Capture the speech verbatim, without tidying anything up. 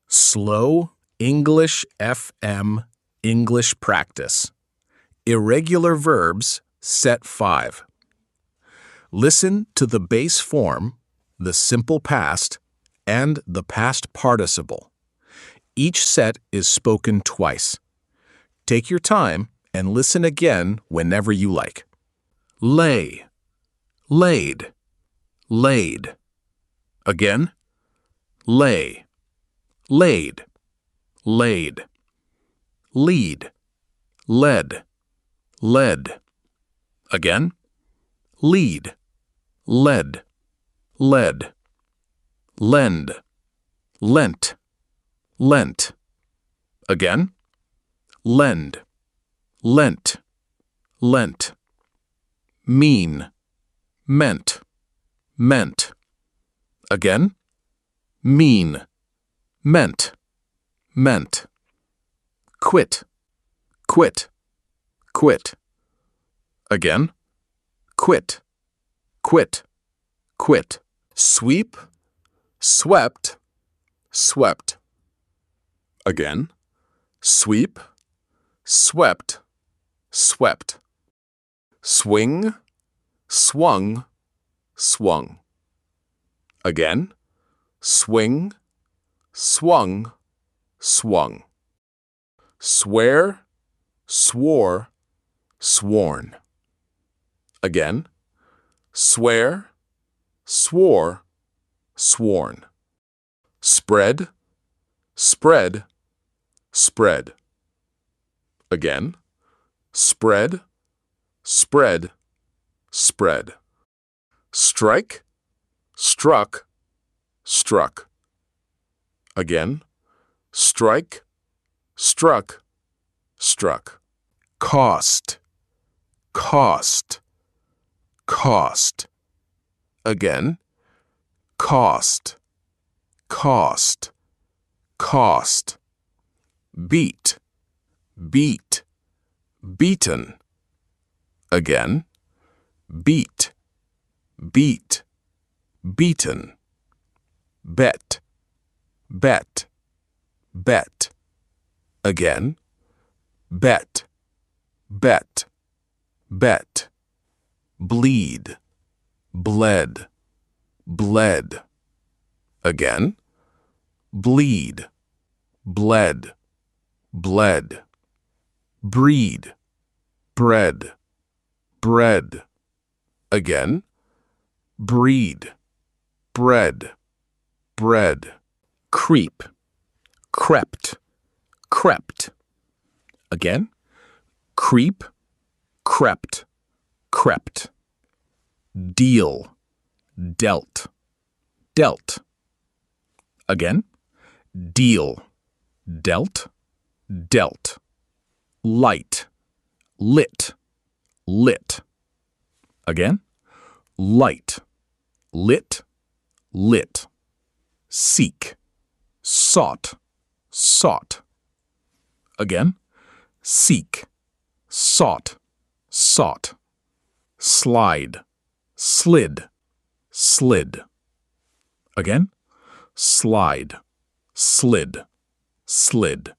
Slow English F M English practice. Irregular verbs, set five. Listen to the base form, the simple past, and the past participle. Each set is spoken twice. Take your time and listen again whenever you like. Lay, laid, laid. Again, lay, laid, laid. Lead, led, led. Again, lead, led, led. Lend, lent, lent. Again, lend, lent, lent. Mean, meant, meant. Again, mean, meant, meant. Quit, quit, quit. Again, quit, quit, quit. Sweep, swept, swept. Again, sweep, swept, swept. Swing, swung, swung. Again, swing, swung, swung. Swear, swore, sworn. Again, swear, swore, sworn. Spread, spread, spread. Again, spread, spread, spread. Strike, struck, struck. Again, strike, struck, struck. Cost, cost, cost. Again, cost, cost, cost. Beat, beat, beaten. Again, beat, beat, beaten. Bet, bet, bet. Again, bet, bet, bet. Bleed, bled, bled. Again, bleed, bled, bled. Breed, bread, bread. Again, breed, bread, bread. Creep, crept, crept. Again, creep, crept, crept. Deal, dealt, dealt. Again, deal, dealt, dealt. Light, lit, lit. Again, light, lit, lit. Seek, sought, sought. Again, seek, sought, sought. Slide, slid, slid. Again, slide, slid, slid.